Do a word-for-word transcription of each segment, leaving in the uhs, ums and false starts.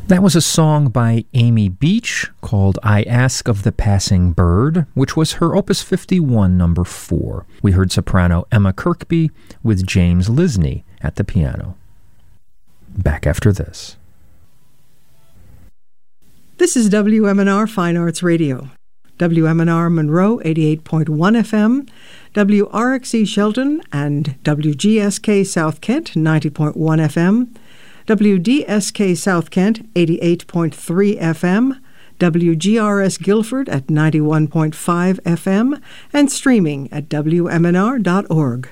That was a song by Amy Beach called I Ask of the Passing Bird, which was her Opus fifty-one, number four. We heard soprano Emma Kirkby with James Lisney at the piano. Back after this. This is W M N R Fine Arts Radio. W M N R Monroe eighty-eight point one F M, W R X E Shelton and W G S K South Kent ninety point one F M, W D S K South Kent eighty-eight point three F M, W G R S Guilford at ninety-one point five F M, and streaming at W M N R dot org.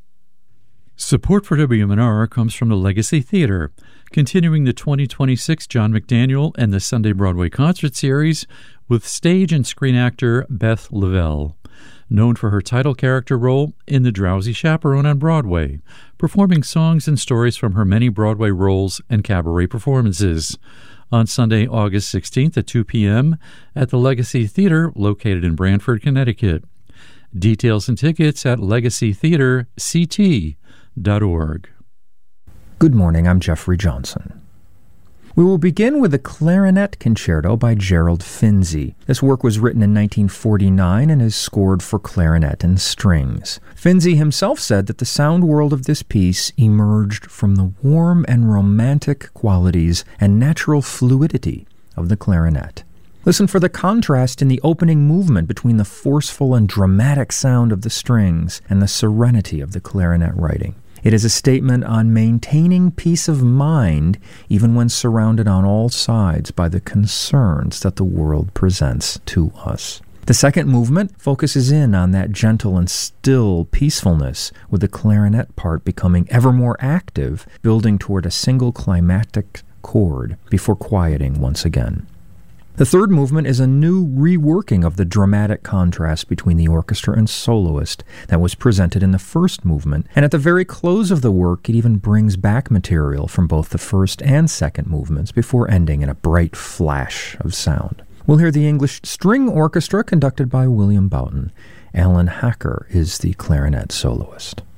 Support for W M N R comes from the Legacy Theater, continuing the twenty twenty-six John McDaniel and the Sunday Broadway Concert Series with stage and screen actor Beth Lavelle, known for her title character role in The Drowsy Chaperone on Broadway, performing songs and stories from her many Broadway roles and cabaret performances. On Sunday, August sixteenth at two p.m. at the Legacy Theater, located in Branford, Connecticut. Details and tickets at legacy theater c t dot org. Good morning, I'm Jeffrey Johnson. We will begin with the Clarinet Concerto by Gerald Finzi. This work was written in nineteen forty-nine and is scored for clarinet and strings. Finzi himself said that the sound world of this piece emerged from the warm and romantic qualities and natural fluidity of the clarinet. Listen for the contrast in the opening movement between the forceful and dramatic sound of the strings and the serenity of the clarinet writing. It is a statement on maintaining peace of mind even when surrounded on all sides by the concerns that the world presents to us. The second movement focuses in on that gentle and still peacefulness, with the clarinet part becoming ever more active, building toward a single climactic chord before quieting once again. The third movement is a new reworking of the dramatic contrast between the orchestra and soloist that was presented in the first movement, and at the very close of the work it even brings back material from both the first and second movements before ending in a bright flash of sound. We'll hear the English String Orchestra conducted by William Boughton. Alan Hacker is the clarinet soloist.